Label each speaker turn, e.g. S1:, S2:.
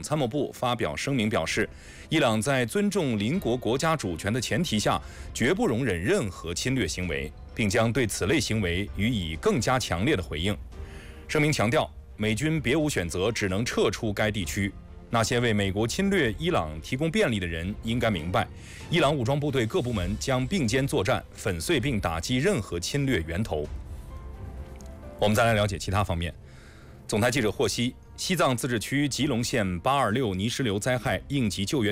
S1: 参谋部发表声明表示，伊朗在尊重邻国国家主权的前提下，绝不容忍任何侵略行为，并将对此类行为予以更加强烈的回应。声明强调，美军别无选择，只能撤出该地区。那些为美国侵略伊朗提供便利的人应该明白，伊朗武装部队各部门将并肩作战，粉碎并打击任何侵略源头。我们再来了解其他方面。总台记者获悉，西藏自治区吉隆县826泥石流灾害应急救援